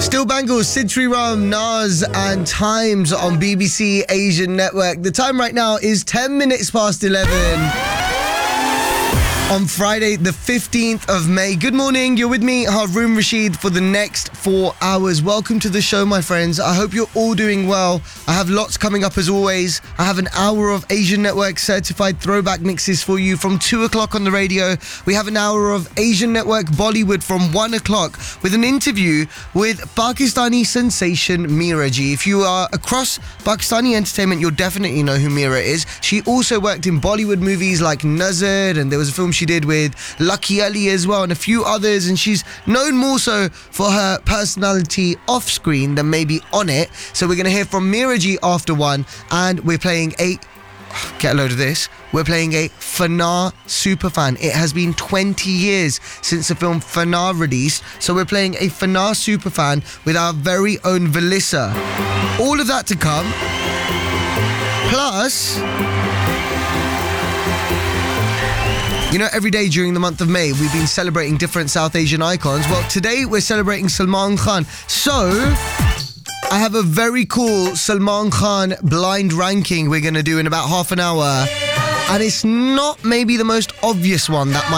Still Bangles, Sid Sriram, Nas and Times on BBC Asian Network. The time right now is 10 minutes past 11 on Friday the 15th of May. Good morning, you're with me, Harun Rashid, for the next 4 hours. Welcome to the show, my friends. I hope you're all doing well. I have lots coming up as always. I have an hour of Asian Network certified throwback mixes for you from 2 o'clock on the radio. We have an hour of Asian Network Bollywood from 1 o'clock with an interview with Pakistani sensation Meera Ji. If you are across Pakistani entertainment, you'll definitely know who Meera is. She also worked in Bollywood movies like Nazar, and there was a film she did with Lucky Ali as well, and a few others, and she's known more so for her personality off screen than maybe on it. So we're going to hear from Meera Ji after 1, and we're playing get a load of this, we're playing a Fanar Superfan. It has been 20 years since the film Fanar released, so we're playing a Fanar Superfan with our very own Valissa. All of that to come, plus, you know, every day during the month of May, we've been celebrating different South Asian icons. Well, today we're celebrating Salman Khan. So, I have a very cool Salman Khan blind ranking we're going to do in about half an hour. And it's not maybe the most obvious one that might